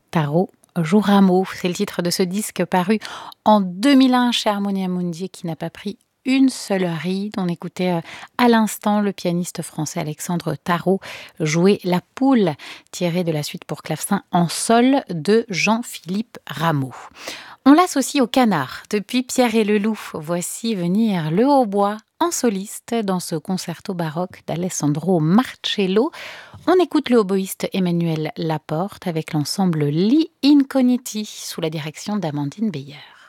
Tarot Jouramo, c'est le titre de ce disque paru en 2001 chez Harmonia Mundi et qui n'a pas pris une seule ride. On écoutait à l'instant le pianiste français Alexandre Tarot jouer La Poule, tirée de la suite pour clavecin en sol de Jean-Philippe Rameau. On l'associe au canard depuis Pierre et le Loup. Voici venir le hautbois en soliste dans ce concerto baroque d'Alessandro Marcello. On écoute le hautboïste Emmanuel Laporte avec l'ensemble Li Incogniti sous la direction d'Amandine Beyer.